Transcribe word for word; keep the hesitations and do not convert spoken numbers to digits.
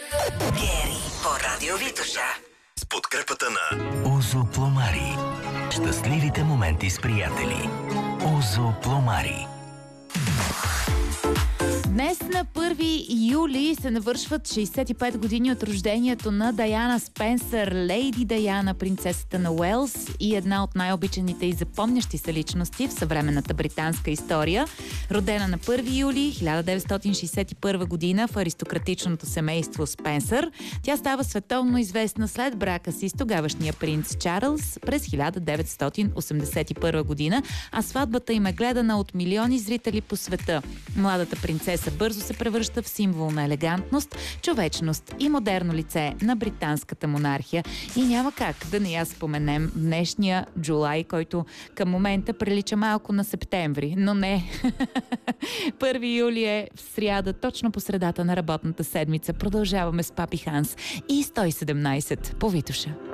Гери по Радио Витоша. С подкрепата на Озо Пломари. Щастливите моменти с приятели. Озо Пломари. Днес на първи юли се навършват шейсет и пет години от рождението на Даяна Спенсър, лейди Даяна, принцесата на Уелс и една от най-обичаните и запомнящи се личности в съвременната британска история. Родена на първи юли хиляда деветстотин шейсет и първа година в аристократичното семейство Спенсър, тя става световно известна след брака си с тогавашния принц Чарлз през хиляда деветстотин осемдесет и първа година, а сватбата им е гледана от милиони зрители по света. Младата принцеса бързо се превръща в символ на елегантност, човечност и модерно лице на британската монархия. И няма как да не я споменем днешния Джулай, който към момента прилича малко на септември, но не. първи юли е в сряда, точно по средата на работната седмица. Продължаваме с Папи Ханс и сто и седемнайсет по Витоша.